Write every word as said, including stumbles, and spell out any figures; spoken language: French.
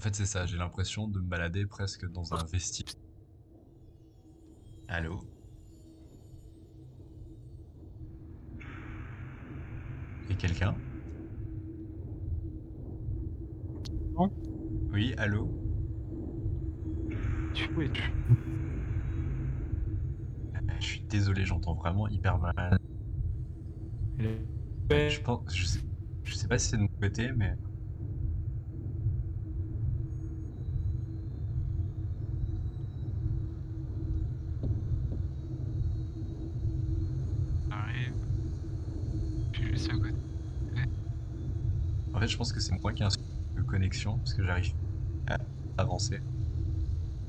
fait, c'est ça, j'ai l'impression de me balader presque dans un vestige. Allô? Et quelqu'un? Non, Oui, allô? où es-tu? Euh, Je suis désolé, j'entends vraiment hyper mal. Euh, Je Ouais, pense, je sais, je sais pas si c'est de mon côté, mais arrive, je suis juste à côté. en fait, je pense que c'est moi qui ai un souci de connexion parce que j'arrive à avancer.